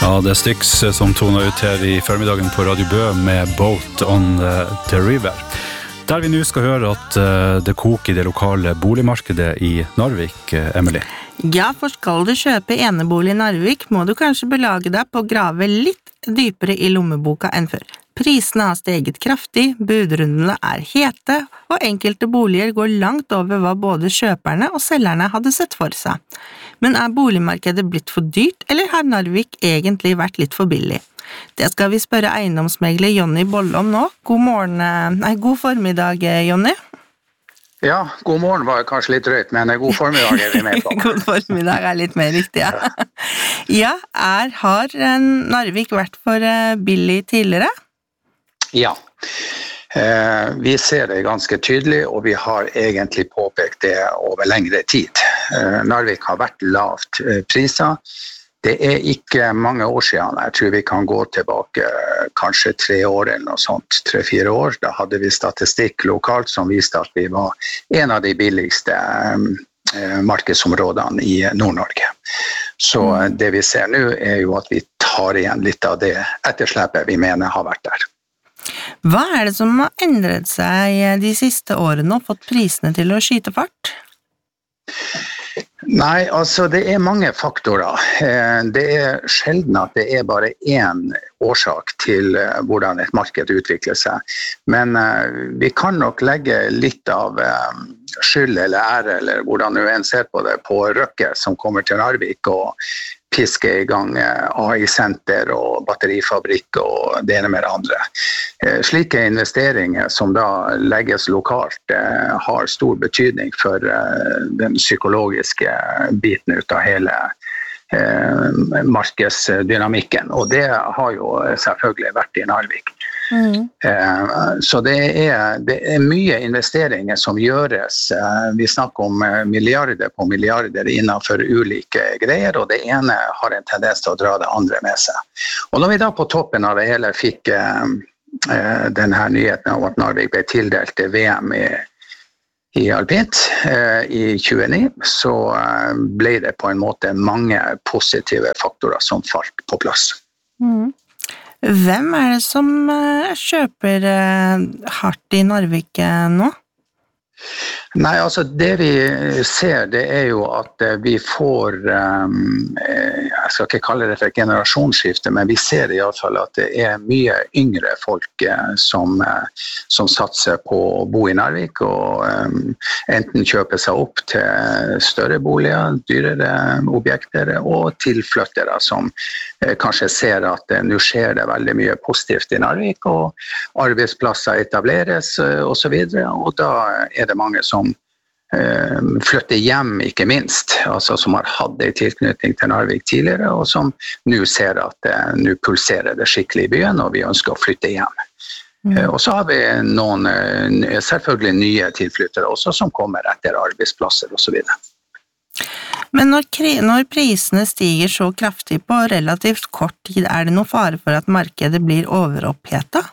Ja, det Styx som toner ut her I förmiddagen på Radio Bø med Boat on the River. Der vi nu skal høre at det koker I det lokale boligmarkedet I Narvik, Emily. Ja, for skal du kjøpe enebolig I Narvik, må du kanskje belage deg på å grave litt dypere I lommeboka enn før. Prisene har steget kraftig, budrundene hete, og enkelte boliger går langt over hva både kjøperne og selgerne hadde sett for seg. Men boligmarkedet blitt for dyrt, eller har Narvik egentlig vært litt for billig? Det skal vi spørre eiendomsmegler Jonny Bolle om nå. God formiddag, Jonny. Ja, god morgen var kanskje litt drøyt, men god formiddag vi med på. God formiddag litt mer riktig, ja. Ja, har Narvik vært for billig tidligere? Ja, vi ser det ganske tydelig, og vi har egentlig påpekt det over lengre tid. Narvik har vært lavt priser. Det ikke mange år siden, jeg tror vi kan gå tilbake kanskje 3 år eller noe sånt, 3-4 år. Da hadde vi statistikk lokalt som viste at vi var en av de billigste markedsområdene I Nord-Norge. Så det vi ser nå jo at vi tar igjen litt av det etterslepet vi mener har vært der. Hva det som har endret seg de siste årene og fått prisene til å skyte fart? Nei, altså det mange faktorer. Det sjelden at det bare en årsak til hvordan et marked utvikler seg. Men vi kan nok legge litt av skyld eller ære, eller hvordan du enn ser på det, på Røkke som kommer til Narvik og piske I gang AI-senter og batterifabrikk og det ene med det andre. Slike investeringer som da legges lokalt har stor betydning for den psykologiske biten ut av hele markedsdynamikken, og det har jo selvfølgelig vært I Narvik. Så det mye investeringer som gjøres. Vi snakker om milliarder på milliarder innenfor ulike greier, og det ene har en tendens til å dra det andre med seg. Og når vi da på toppen av det hele fikk denne nyheten om at Narvik ble tildelt VM I alpint I 2029, så ble det på en måte mange positive faktorer som falt på plass. Hvem det som kjøper hardt I Narvik nå? Nei, altså det vi ser det jo at vi får, jeg skal ikke kalle det for et generasjonsskifte, men vi ser I alle fall at det mye yngre folk som satser på å bo I Narvik, og enten kjøper seg opp til større boliger, dyrere objekter, og tilflyttere som kanskje ser at nå skjer det veldig mye positivt I Narvik, og arbeidsplasser etableres og så videre, og da det mange som flytter hjem, ikke minst, altså som har hatt en tilknytning til Narvik tidligere, og som nå ser at nå pulserer det skikkelig I byen, og vi ønsker å flytte hjem. Og så har vi noen selvfølgelig nye tilflyttere også, som kommer etter arbeidsplasser og så videre. Men når prisene stiger så kraftig på relativt kort tid, det noen fare for at markedet blir overopphetet?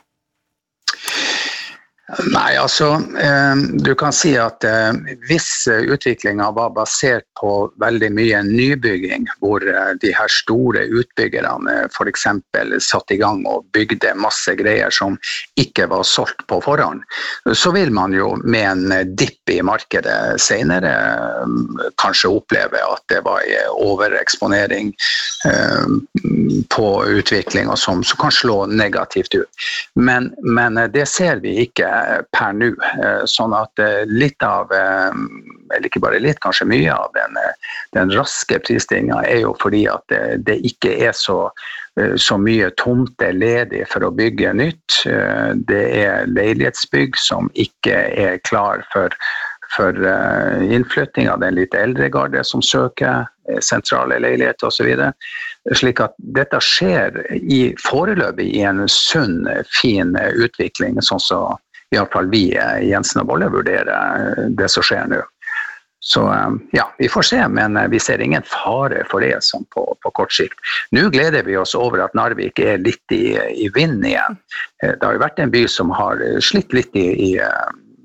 Nei, altså, du kan si at hvis utviklingen var basert på veldig mye nybygging, hvor de her store utbyggerne for eksempel satt I gang og bygde masse greier som ikke var solgt på forhånd, så vil man jo med en dipp I markedet senere kanskje oppleve at det var overeksponering på utvikling og som kan slå negativt ut. Men det ser vi ikke per nu, sånn at litt av, eller ikke bare litt, kanskje mye av den raske prisstigningen jo fordi at det ikke så mye tomter ledig for å bygge nytt. Det leilighetsbygg som ikke klar for innflytting av den litt eldre garde som søker sentrale leiligheter og så videre. Slik at dette skjer foreløpig I en sunn, fin utvikling, sånn så I alle fall vi Jensen og Bolle vurderer det som skjer nå. Så ja, vi får se, men vi ser ingen fare for det som på kort sikt. Nå gleder vi oss over at Narvik litt I vind igjen. Det har jo vært en by som har slitt litt I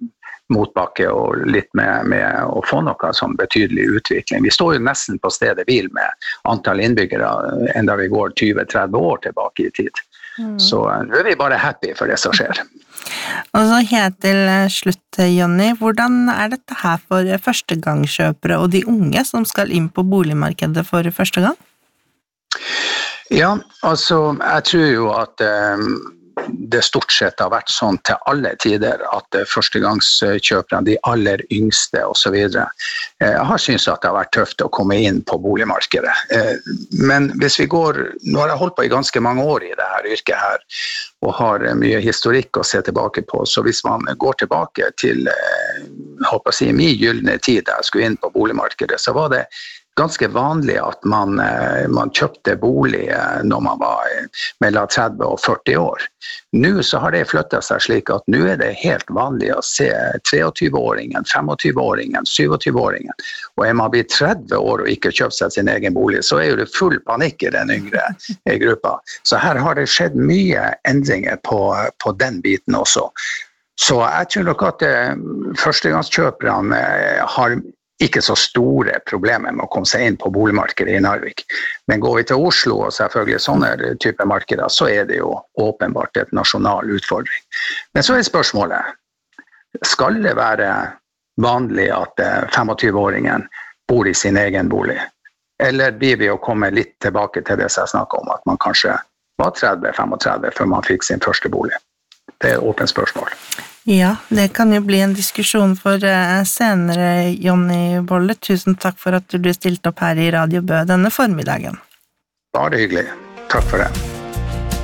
motbakke og litt med å få noe som betydelig utvikling. Vi står jo nesten på stedet hvil med antall innbyggere enda vi går 20-30 år tilbake i tid. Så nå vi bare happy for det som skjer. Og så helt til slutt, Jonny, hvordan dette her for førstegangskjøpere og de unge som skal inn på boligmarkedet for første gang? Ja, altså jeg tror jo at det stort sett har vært sånn til alle tider at førstegangskjøperne, de aller yngste og så videre, har syntes at det har vært tøft å komme inn på boligmarkedet. Men hvis vi går, nå har jeg holdt på i ganske mange år i det her yrket her, og har mye historikk å se tilbake på, så hvis man går tilbake til, håper jeg å si, min gyllene tid da jeg skulle inn på boligmarkedet, så var det ganske vanlig at man kjøpte bolig når man var mellom 30 og 40 år. Nå så har det flyttet seg slik at nå det helt vanlig å se 23-åringen, 25-åringen, 27-åringen. Og man blir 30 år og ikke kjøpt seg sin egen bolig, så jo det full panikk i den yngre gruppa. Så her har det skjedd mye endringer på den biten også. Så jeg tror nok at førstegangskjøperne har ikke så store problemer med å komme seg inn på boligmarkedet i Narvik. Men går vi til Oslo og selvfølgelig sånne typer markeder, så det jo åpenbart et nasjonal utfordring. Men så spørsmålet, skal det være vanlig at 25-åringen bor i sin egen bolig? Eller blir vi å komme litt tilbake til det som jeg snakket om, at man kanskje var 30-35 før man fikk sin første bolig? Det åpent spørsmål. Ja, det kan jo bli en diskusjon for senere, Jonny Bolle. Tusen takk for at du stilte opp her i Radio Bø denne formiddagen. Bare hyggelig. Takk for det.